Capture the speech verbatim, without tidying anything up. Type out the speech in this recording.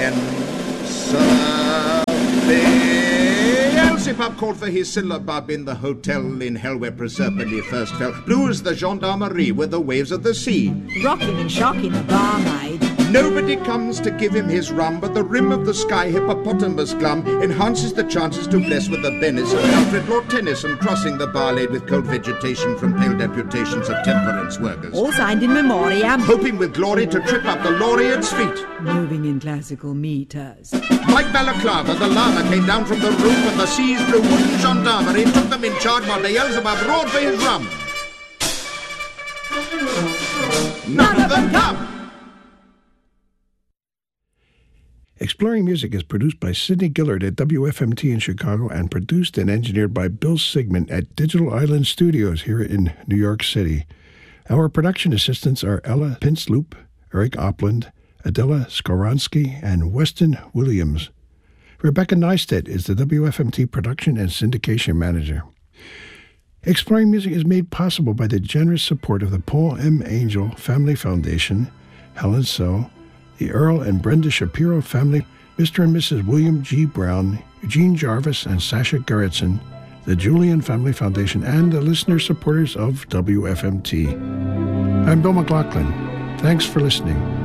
again. Sir Beelzebub called for his syllabub in the hotel in hell where Proserpine first fell. Blue as the gendarmerie with the waves of the sea. Rocking and shocking the barmaid. Nobody comes to give him his rum, but the rim of the sky hippopotamus glum enhances the chances to bless with the benison. Alfred Lord Tennyson crossing the bar laid with cold vegetation from pale deputations of temperance workers. All signed in memoriam. Hoping with glory to trip up the laureate's feet. Moving in classical meters. Like Balaclava, the llama came down from the roof and the seas blew wooden gendarmerie took them in charge while Beelzebub roared for his rum. None of them come! Exploring Music is produced by Sidney Gillard at W F M T in Chicago and produced and engineered by Bill Sigmund at Digital Island Studios here in New York City. Our production assistants are Ella Pinsloop, Eric Opland, Adela Skoronsky, and Weston Williams. Rebecca Neistat is the W F M T production and syndication manager. Exploring Music is made possible by the generous support of the Paul M. Angel Family Foundation, Helen So, the Earl and Brenda Shapiro family, Mister and Missus William G. Brown, Eugene Jarvis, and Sasha Gerritsen, the Julian Family Foundation, and the listener supporters of W F M T. I'm Bill McLaughlin. Thanks for listening.